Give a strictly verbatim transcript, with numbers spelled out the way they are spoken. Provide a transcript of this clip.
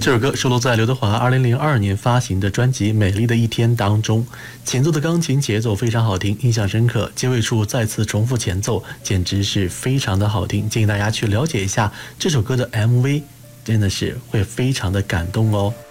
这首歌收录在刘德华二零零二年发行的专辑《美丽的一天》当中，前奏的钢琴节奏非常好听，印象深刻，结尾处再次重复前奏，简直是非常的好听，建议大家去了解一下这首歌的 M V， 真的是会非常的感动哦。